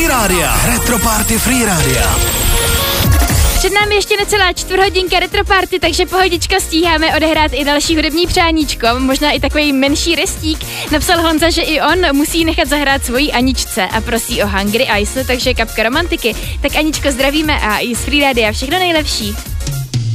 Free Rádia. Retroparty Free Rádia. Před námi ještě necelá 4 hodinka retroparty, takže pohodička, stíháme odehrát i další hudební přáníčko, možná i takový menší restík. Napsal Honza, že i on musí nechat zahrát svojí Aničce a prosí o Hungry Eyes, takže kapka romantiky. Tak Aničko, zdravíme a i z Free Rádia všechno nejlepší.